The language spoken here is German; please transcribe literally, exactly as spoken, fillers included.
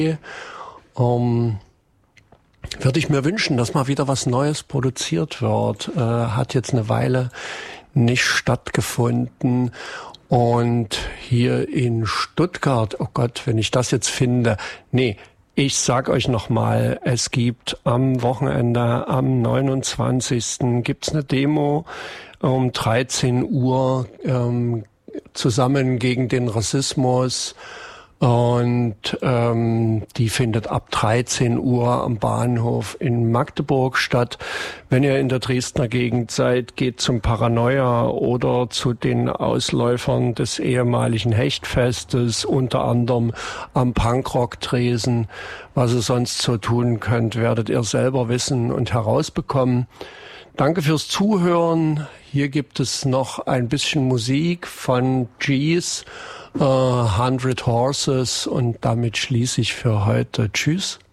Ähm, würde ich mir wünschen, dass mal wieder was Neues produziert wird. Äh, hat jetzt eine Weile nicht stattgefunden. Und hier in Stuttgart, oh Gott, wenn ich das jetzt finde, nee, ich sag euch nochmal, es gibt am Wochenende, am neunundzwanzigsten gibt's eine Demo um dreizehn Uhr ähm, zusammen gegen den Rassismus. Und ähm, die findet ab dreizehn Uhr am Bahnhof in Magdeburg statt. Wenn ihr in der Dresdner Gegend seid, geht zum Paranoia oder zu den Ausläufern des ehemaligen Hechtfestes, unter anderem am Punkrock-Tresen. Was ihr sonst so tun könnt, werdet ihr selber wissen und herausbekommen. Danke fürs Zuhören. Hier gibt es noch ein bisschen Musik von Gees, uh, Hundred Horses, und damit schließe ich für heute. Tschüss.